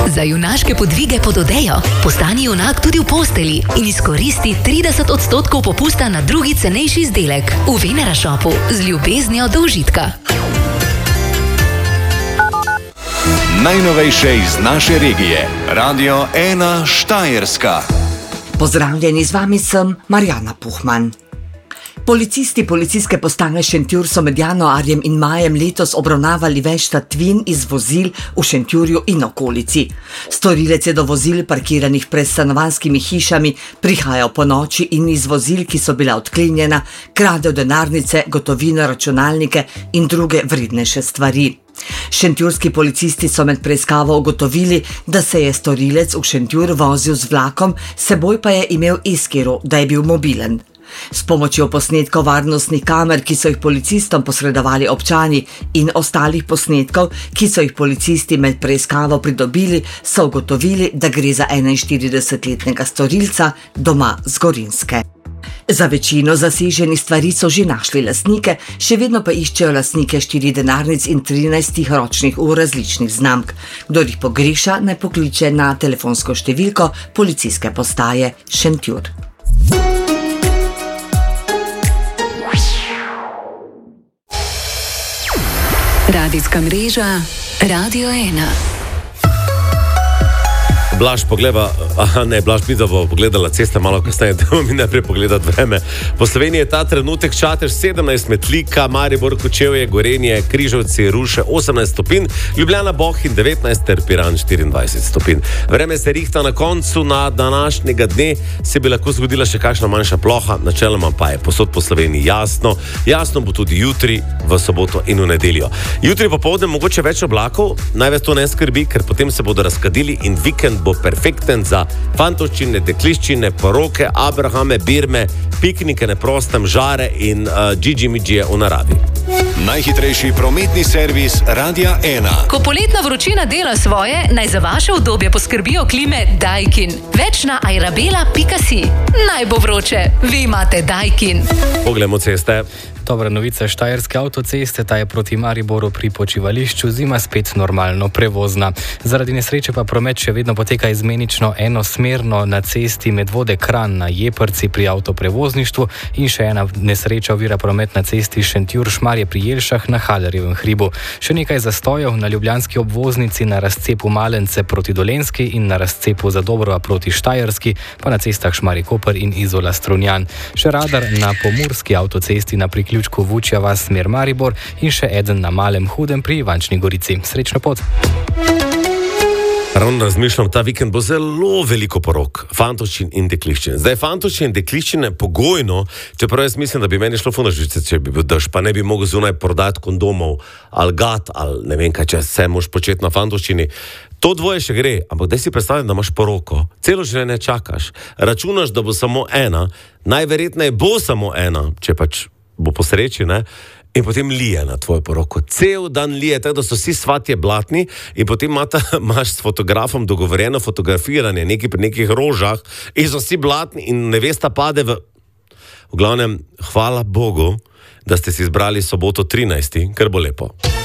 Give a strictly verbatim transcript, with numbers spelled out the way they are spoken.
Za junaške podvige pod odejo postani junak tudi v posteli in izkoristi trideset odstotkov popusta na drugi cenejši izdelek v Venera Shopu z ljubeznijo do užitka. Najnovejše iz naše regije. Radio ena Štajerska. Pozdravljeni, z vami sem Marjana Puhman. Policisti policijske postaje Šentjur so med januarjem in majem letos obravnavali več tatvin iz vozil v Šentjurju in okolici. Storilec je do vozil parkiranih pred stanovanjskimi hišami prihajal po noči in iz vozil, ki so bila odklenjena, kradel denarnice, gotovino, računalnike in druge vrednejše stvari. Šentjurski policisti so med preiskavo ugotovili, da se je storilec v Šentjur vozil z vlakom, seboj pa je imel iskiro, da je bil mobilen. S pomočjo posnetkov varnostnih kamer, ki so jih policistom posredovali občani, in ostalih posnetkov, ki so jih policisti med preiskavo pridobili, so ugotovili, da gre za enainštiridesetletnega storilca doma z Gorinjske. Za večino zaseženih stvari so že našli lastnike, še vedno pa iščejo lastnike štirih denarnic in trinajstih ročnih ur različnih znamk. Kdor jih pogreša, naj pokliče na telefonsko številko policijske postaje Šentjur. Radijska mreža Radio ena. Blaž pogleda, aha ne, Blaž Midova pogledala ceste malo kasneje, da mi najprej pogledati vreme. Po Sloveniji je ta trenutek Čatež sedemnajst, Metlika, Maribor, Kočevje, Gorenje, Križevci, Ruše osemnajst stopinj, Ljubljana, Bohinj devetnajst ter Piran štiriindvajset stopinj. Vreme se rihta, na koncu na današnjega dne se bi lahko zgodila še kakšna manjša ploha, načeloma pa je posod po Sloveniji jasno. Jasno bo tudi jutri, v soboto in v nedeljo. Jutri popoldne mogoče več oblakov, naj vas to ne skrbi, ker potem se bodo razkadili in vikend bo perfekten za fantoščine, dekliščine, poroke, abrahame, birme, piknike na prostem, žare in uh, džidži-midžije v naravi. Najhitrejši prometni servis Radia ena. Ko poletna vročina dela svoje, naj za vaše udobje poskrbijo klime Daikin. Več na airabela pika si. Naj bo vroče, vi imate Daikin. Poglejmo ceste. Dobra novica štajerske avtoceste, ta je proti Mariboru pri počivališču, zima spet normalno prevozna. Zaradi nesreče pa promet še vedno poteka izmenično enosmerno na cesti Medvode-Kranj na Jeprci pri avtoprevozništvu in še ena nesreča ovira promet na cesti Šentjur-Šmarje pri Jelšah na Halerjevem hribu. Še nekaj zastojev na ljubljanski obvoznici na razcepu Malence proti Dolenjski in na razcepu Zadobrova proti Štajerski, pa na cestah Šmarje-Koper in Izola-Strunjan. Še radar na pomurski avtocesti na priključku Vučja vas smer Maribor in še eden na Malem Hudem pri Ivančni Gorici. Srečno pot! Ravno razmišljam, ta vikend bo zelo veliko porok, fantoščin in dekliščin. Zdaj, fantoščin in dekliščine pogojno, čeprav jaz mislim, da bi meni šlo funažice, če bi bil dež, pa ne bi mogel zunaj prodati kondomov, ali gat, ali ne vem kaj, če se moš početi na fantoščini. To dvoje še gre, ampak daj si predstavljam, da imaš poroko, celo življenje čakaš, računaš, da bo samo ena, najverjetneje bo samo ena, če pač bo po sreči, ne? In potem lije na tvojo poroko. Cel dan lije, tako da so vsi svatje blatni in potem mata, imaš s fotografom dogovorjeno fotografiranje nekaj pri nekih rožah in so vsi blatni in nevesta pade v... V glavnem, hvala Bogu, da ste si izbrali soboto trinajsti, ker bo lepo.